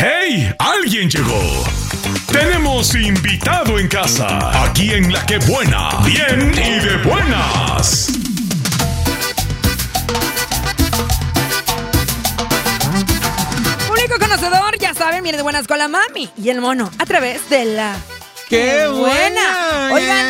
¡Hey! ¡Alguien llegó! Tenemos invitado en casa, aquí en La Que Buena, bien y de buenas. Público conocedor, ya saben, viene de buenas con la mami y el mono a través de la ¡Qué buena! Oigan,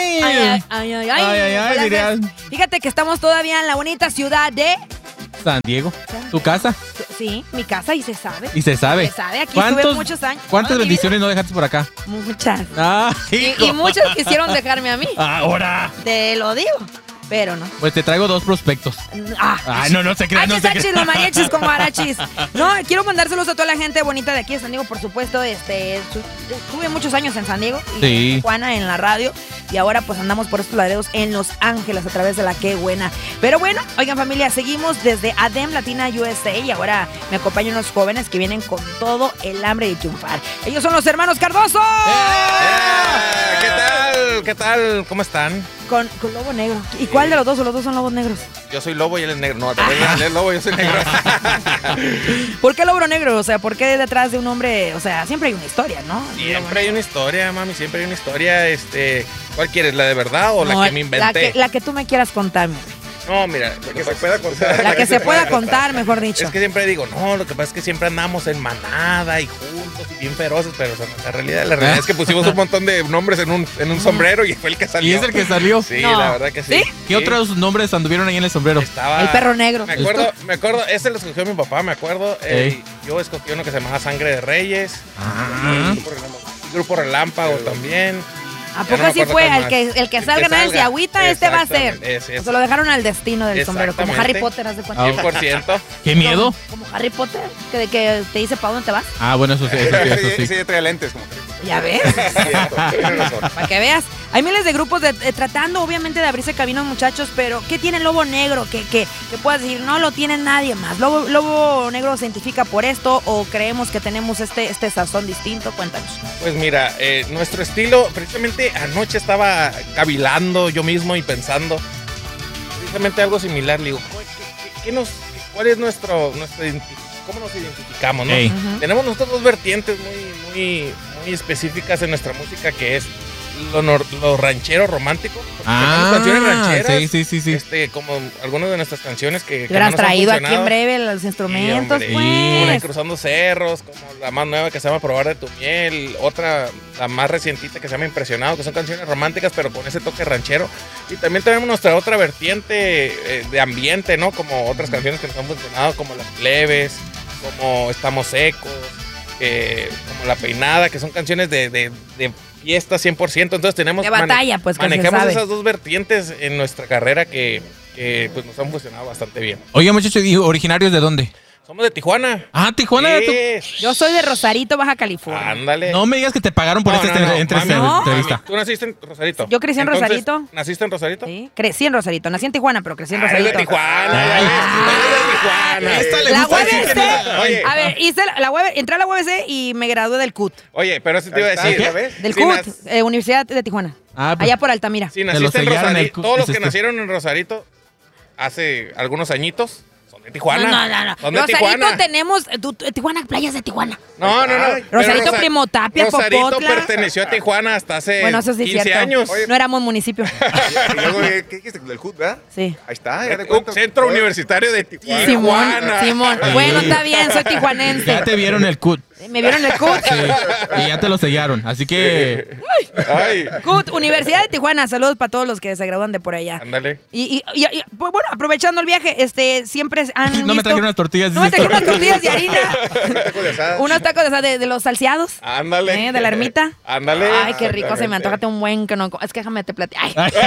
Ay, dirían. fíjate que estamos todavía en la bonita ciudad de San Diego, tu casa. Sí, mi casa y se sabe. Y se sabe. Se sabe, aquí estuve muchos años. ¿Cuántas Toda mi bendiciones no dejaste por acá? vida. Muchas. Ah, Y muchos quisieron dejarme a mí. Ahora. Te lo digo, pero no. Pues te traigo 2 prospectos. Ay, no se crean, no se crean. Los mariachis con mariachis. No, quiero mandárselos a toda la gente bonita de aquí de San Diego, por supuesto. Estuve muchos años en San Diego y Sí. en Tijuana en la radio. Y ahora pues andamos por estos laderos en Los Ángeles a través de la Que Buena. Pero bueno, oigan familia, seguimos desde ADEM Latina USA y ahora me acompañan unos jóvenes que vienen con todo el hambre de triunfar. Ellos son los hermanos Cardoso. ¿Qué tal? ¿Qué tal? ¿Cómo están? Con Lobo Negro. ¿Y cuál de los dos? ¿O los dos son lobos negros? Yo soy lobo y él es negro. No, él es lobo y yo soy negro. ¿Por qué Lobo Negro? O sea, ¿por qué detrás de un hombre? O sea, siempre hay una historia, ¿no? Siempre hay una historia, mami, siempre hay una historia. ¿Cuál quieres? ¿La de verdad o la que me inventé? La que tú me quieras contar, mi rey. No, mira, lo que se pueda contar. La que se pueda contar, mejor dicho. Es que siempre digo, no, lo que pasa es que siempre andamos en manada y juntos y bien feroces, pero o sea, la realidad es que pusimos un montón de nombres en un sombrero y fue el que salió. ¿Y es el que salió? Sí, No. la verdad que sí. ¿Sí? ¿Qué otros nombres anduvieron ahí en el sombrero? Estaba... El perro negro. Me acuerdo, ese lo escogió mi papá, me acuerdo. Yo escogí uno que se llamaba Sangre de Reyes. Ah. Grupo Relámpago también. ¿A poco Ya no me así acuerdo fue? cuál El más. que salga nadie se agüita, este va a ser. Exactamente, O se lo dejaron al destino del sombrero, como Harry Exactamente. Potter, haz de cuenta. 100%. ¿Qué miedo? Como Harry Potter, que te dice para dónde te vas. Ah, bueno, eso sí. Sí, ya traía lentes. Como Ya ves, tienes razón. para que veas. Hay miles de grupos tratando, obviamente, de abrirse camino, muchachos, pero ¿qué tiene Lobo Negro? Que puedas decir, no lo tiene nadie más. Lobo Negro se identifica por esto o creemos que tenemos este sazón distinto. Cuéntanos. Pues mira, nuestro estilo, precisamente anoche estaba cavilando yo mismo y pensando precisamente algo similar. Le digo, ¿cuál es nuestro cómo nos identificamos, no? Ey. Tenemos nosotros dos vertientes muy específicas en nuestra música, que es lo ranchero romántico. Tenemos canciones rancheras. Sí. Como algunas de nuestras canciones que Te hubieras no nos han traído aquí en funcionado. breve los instrumentos, Sí, pues. Una Cruzando Cerros, como la más nueva que se llama Probar de tu Miel, otra, la más recientita que se llama Impresionado, que son canciones románticas pero con ese toque ranchero. Y también tenemos nuestra otra vertiente de ambiente, ¿no? Como otras canciones que nos han funcionado, como Las Plebes, como Estamos Secos, como La Peinada, que son canciones de fiesta 100%. Entonces tenemos... De batalla, pues, que se manejamos sabe. esas dos vertientes en nuestra carrera que pues nos han funcionado bastante bien. Oye, muchachos, ¿y originarios de dónde? Somos de Tijuana. Ah, Tijuana. Sí. Yo soy de Rosarito, Baja California. Ándale. No me digas que te pagaron por esta Mami, entrevista. ¿Tú naciste en Rosarito? Yo crecí en Entonces, Rosarito. ¿Naciste en Rosarito? Sí, crecí en Rosarito. Nací en Tijuana, pero crecí en Ah, eres Rosarito. de Tijuana. Ay. Eres de Tijuana. Esta le La gusta decir que UABC. no. Oye. A ver, entré a la UABC y me gradué del CUT. Oye, pero eso te iba a Ahí está, decir. ¿ya ves? Del Si CUT, nas- Universidad de Tijuana. Ah, pues, Allá por Altamira. Si lo naciste en sellaron en el Rosarito, cu- todos los que dices tú. nacieron en Rosarito hace algunos añitos son de Tijuana. No. Son de Rosarito Tijuana. tenemos... Tijuana, playas de Tijuana. No. Ay. Pero Rosarito, Primo Tapia, Rosarito Popotla. perteneció a Tijuana hasta hace Bueno, eso sí es 15 cierto. años. Oye. No éramos municipio. Y luego, ¿qué dijiste? Del HUD, ¿verdad? Sí. Ahí está, ya te cuento. Centro Universitario de Tijuana. Simón. Bueno, está bien, soy tijuanense. Ya te vieron el CUT. ¿Me vieron el CUT? Sí, y ya te lo sellaron. Así que. Ay, CUT, Universidad de Tijuana. Saludos para todos los que se gradúan de por allá. ándale. Y, pues, bueno, aprovechando el viaje, siempre han No me visto- trajeron unas tortillas. No me dices tú. trajeron unas tortillas de harina. Taco de asada. Unos tacos de los salseados. Ándale. De la ermita. Ándale. Ay, qué rico, se me antoja un buen que no. Es que déjame te platico.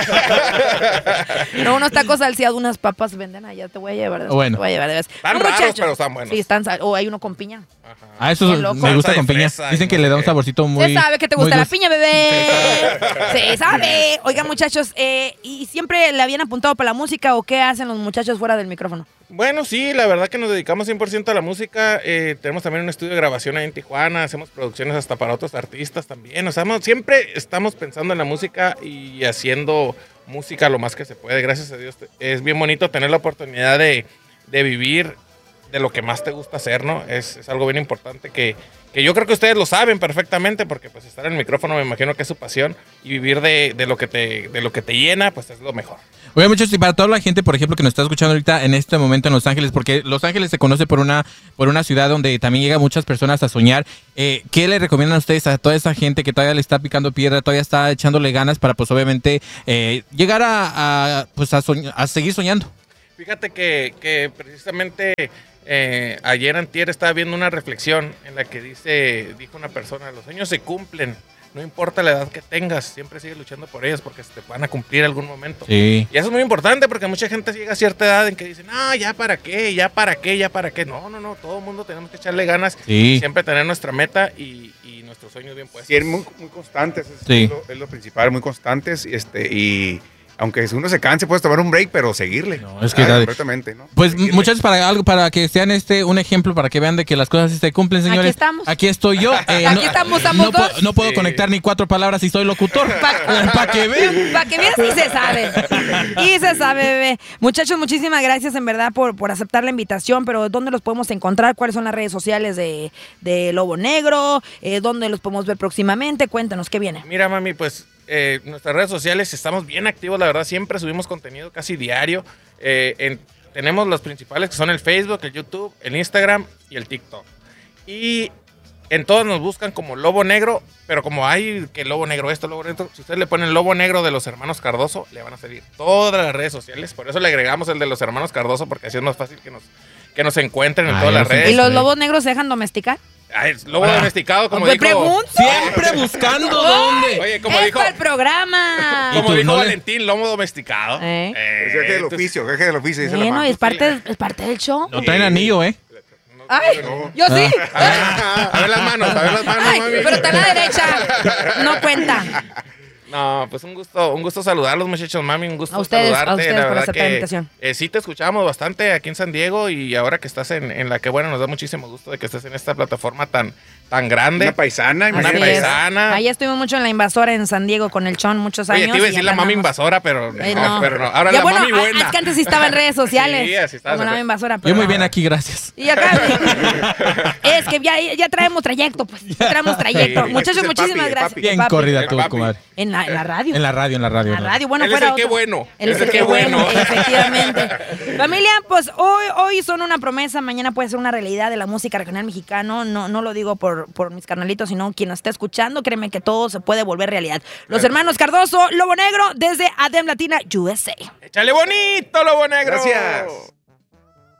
No, unos tacos salseados, unas papas venden allá. Te voy a llevar. Bueno. Te voy a llevar de vez. Están No, raros, muchachos. pero están buenos. Sí, o hay uno con piña. Ah, eso Qué loco. me gusta Salsa con de piña. fresa, Dicen que no le da un sé. saborcito muy. Se sabe que te muy gusta la dulce. piña, bebé. Se sabe. Oigan, muchachos, ¿y siempre le habían apuntado para la música o qué hacen los muchachos fuera del micrófono? Bueno, sí, la verdad que nos dedicamos 100% a la música. Tenemos también un estudio de grabación ahí en Tijuana. Hacemos producciones hasta para otros artistas también. O sea, siempre estamos pensando en la música y haciendo música lo más que se puede. Gracias a Dios. Es bien bonito tener la oportunidad de vivir de lo que más te gusta hacer, ¿no? Es algo bien importante que yo creo que ustedes lo saben perfectamente, porque pues estar en el micrófono me imagino que es su pasión, y vivir de lo que te llena, pues es lo mejor. Oye, muchachos, y para toda la gente, por ejemplo, que nos está escuchando ahorita en este momento en Los Ángeles, porque Los Ángeles se conoce por una ciudad donde también llegan muchas personas a soñar, ¿qué le recomiendan a ustedes a toda esa gente que todavía le está picando piedra, todavía está echándole ganas para, pues, obviamente, llegar a seguir soñando? Fíjate que precisamente ayer antier estaba viendo una reflexión en la que dijo una persona, los sueños se cumplen, no importa la edad que tengas, siempre sigue luchando por ellas porque se te van a cumplir en algún momento. Sí. Y eso es muy importante porque mucha gente llega a cierta edad en que dicen, no, ya para qué. No, todo el mundo tenemos que echarle ganas, Sí. siempre tener nuestra meta y nuestros sueños bien puestos. Sí, muy constantes, Sí. es lo principal, muy constantes, y aunque uno se canse, puedes tomar un break, pero seguirle. No, es que completamente, ¿no? Pues Seguirle. muchachos, para que sean un ejemplo, para que vean de que las cosas sí se cumplen, señores. Aquí estamos. Aquí estoy yo. Aquí estamos dos. No puedo Sí. conectar ni 4 palabras si soy locutor. Para que vean. Para que veas, sí se sabe. Y se sabe, bebé. Muchachos, muchísimas gracias en verdad por aceptar la invitación, pero ¿dónde los podemos encontrar? ¿Cuáles son las redes sociales de Lobo Negro? ¿Dónde los podemos ver próximamente? Cuéntanos, ¿qué viene? Mira, mami, pues nuestras redes sociales estamos bien activos, la verdad, siempre subimos contenido casi diario. Tenemos los principales que son el Facebook, el YouTube, el Instagram y el TikTok. Y en todos nos buscan como Lobo Negro, pero como hay que Lobo Negro esto, Lobo Negro, si ustedes le ponen Lobo Negro de los hermanos Cardoso, le van a salir todas las redes sociales. Por eso le agregamos el de los hermanos Cardoso, porque así es más fácil que nos encuentren en Ah, todas ya las sé. redes. ¿Y los lobos negros se dejan domesticar? Ay, es lobo domesticado, como Me dijo. pregunto. Siempre buscando dónde. Oye, como ¡Es dijo, para el programa! ¿Y como tú, dijo no le- Valentín, lomo domesticado. Es viaje del Entonces, oficio, dice la Bueno, mamá. es parte del show. No traen anillo, ¿eh? Ay, no. yo sí. A ver las manos, Ay, mami. pero está a la derecha. No cuenta. No, pues un gusto saludarlos, muchachos, mami, un gusto A ustedes saludarte. por La verdad aceptar la que invitación. sí te escuchamos bastante aquí en San Diego y ahora que estás en La Que Buena, nos da muchísimo gusto de que estés en esta plataforma tan grande. Una paisana, Una Así imagínate. es. paisana. Ahí estuvimos mucho en la invasora en San Diego con el Chon muchos años. Oye, te iba a y decir ya la mami andamos. invasora, pero No. pero no. Ahora Ya, la bueno, mami buena. Es que antes sí estaba en redes sociales. Sí, así estaba. Como la mami invasora. Yo pero muy no. bien aquí, gracias. Y acá. Es que ya traemos trayecto, pues. Ya traemos trayecto. Sí. Muchachos, Es el muchísimas papi, el gracias. papi. Bien Papi. corrida El tú, papi. comadre. En la radio. En la radio. La radio, bueno, Él es fuera el qué otro. bueno. Él es el qué bueno, efectivamente. Familia, pues hoy son una promesa, mañana puede ser una realidad de la música regional mexicano. No lo digo por mis carnalitos, sino quien nos está escuchando, créeme que todo se puede volver realidad. Los hermanos Cardoso, Lobo Negro, desde ADEM Latina USA. Échale bonito, lobo negro. Gracias.